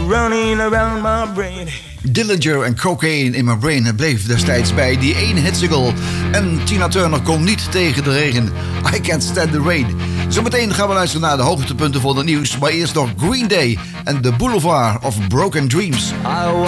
running around my brain. Dillinger en Cocaine in My Brain. Het bleef destijds bij die ene hitsingle. En Tina Turner kon niet tegen de regen. I Can't Stand the Rain. Zometeen gaan we luisteren naar de hoogtepunten van het nieuws. Maar eerst nog Green Day en The Boulevard of Broken Dreams.